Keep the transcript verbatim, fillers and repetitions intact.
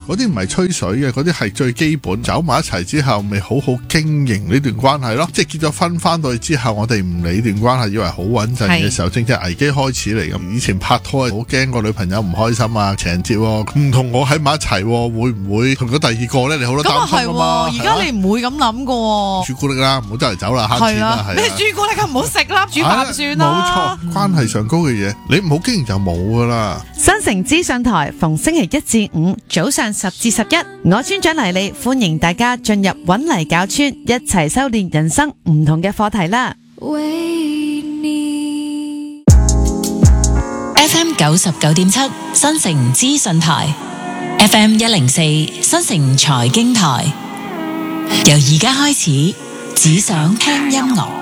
嗰啲唔係吹水嘅，嗰啲係最基本。走埋一齊之後，咪好好經營呢段關係咯。即係結咗婚翻到去之後，我哋唔理段關係，以為好穩陣嘅時候，正正危機開始嚟咁。以前拍拖好驚個女朋友唔開心啊，情人節唔同我喺埋一齊，會唔會同咗第二個咧？你好多擔心㗎嘛。 而家你唔會咁諗㗎。 朱古力啦，唔好周圍走啦，慳錢啦，係咩朱古力啊？唔好食啦，煮飯算啦。 冇錯，關係上高嘅嘢，你唔好經營就冇噶啦。 新城資訊台逢星期一至五早上十至十一，我村長黎利歡迎大家進入搵泥教村，一齊修煉人生唔同嘅課題啦。 F M 九十九點七新城資訊台 ，F M 一零四新城財經台，由而家開始，只想聽音樂。